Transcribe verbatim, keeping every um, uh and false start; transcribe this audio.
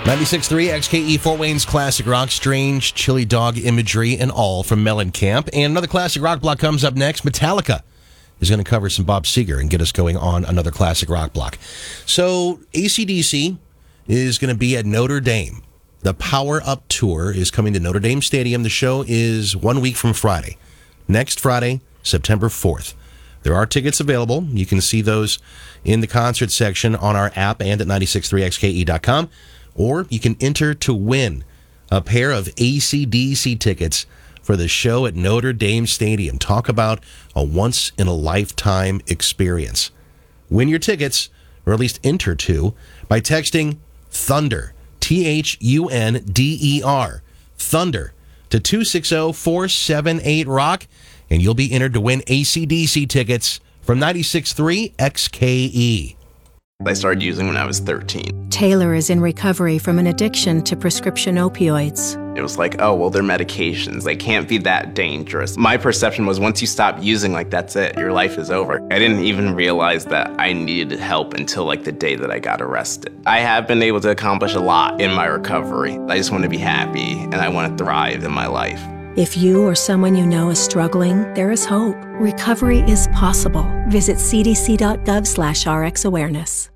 ninety-six point three X K E Fort Wayne's classic rock, strange chili dog imagery and all from Mellencamp. And another classic rock block comes up next. Metallica is going to cover some Bob Seger and get us going on another classic rock block. So A C D C is going to be at Notre Dame. The Power Up Tour is coming to Notre Dame Stadium. The show is one week from Friday. Next Friday, September fourth. There are tickets available. You can see those in the concert section on our app and at nine six three X K E dot com. Or you can enter to win a pair of A C D C tickets for the show at Notre Dame Stadium. Talk about a once-in-a-lifetime experience. Win your tickets, or at least enter to, by texting THUNDER, T H U N D E R, THUNDER, to two six zero, four seven eight, ROCK, and you'll be entered to win A C D C tickets from ninety-six point three X K E. I started using when I was thirteen. Taylor is in recovery from an addiction to prescription opioids. It was like, oh, well, they're medications. They can't be that dangerous. My perception was once you stop using, like, that's it. Your life is over. I didn't even realize that I needed help until, like, the day that I got arrested. I have been able to accomplish a lot in my recovery. I just want to be happy, and I want to thrive in my life. If you or someone you know is struggling, there is hope. Recovery is possible. Visit c d c dot gov slash r x awareness.